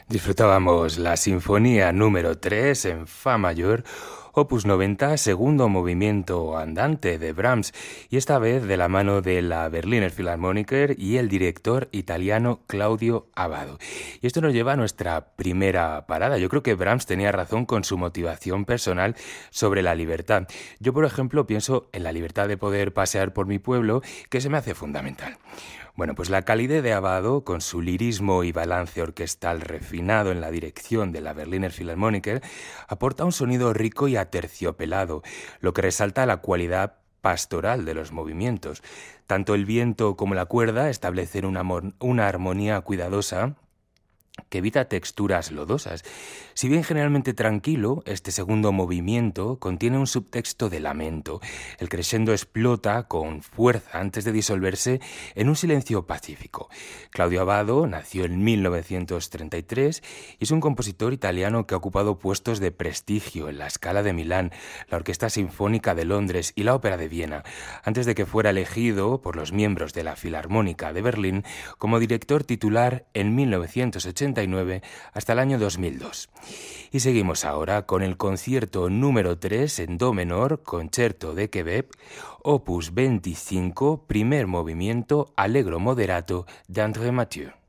Disfrutábamos la Sinfonía número 3 en Fa mayor, opus 90, segundo movimiento andante de Brahms, y esta vez de la mano de la Berliner Philharmoniker y el director italiano Claudio Abbado. Y esto nos lleva a nuestra primera parada. Yo creo que Brahms tenía razón con su motivación personal sobre la libertad. Yo, por ejemplo, pienso en la libertad de poder pasear por mi pueblo, que se me hace fundamental. Bueno, pues la calidez de Abbado, con su lirismo y balance orquestal refinado en la dirección de la Berliner Philharmoniker, aporta un sonido rico y aterciopelado, lo que resalta la cualidad pastoral de los movimientos. Tanto el viento como la cuerda establecen una armonía cuidadosa que evita texturas lodosas. Si bien generalmente tranquilo, este segundo movimiento contiene un subtexto de lamento. El crescendo explota con fuerza antes de disolverse en un silencio pacífico. Claudio Abbado nació en 1933 y es un compositor italiano que ha ocupado puestos de prestigio en la Scala de Milán, la Orquesta Sinfónica de Londres y la Ópera de Viena, antes de que fuera elegido por los miembros de la Filarmónica de Berlín como director titular en 1989 hasta el año 2002. Y seguimos ahora con el concierto número 3 en do menor, Concerto de Quebec, opus 25, primer movimiento, Allegro moderato de André Mathieu.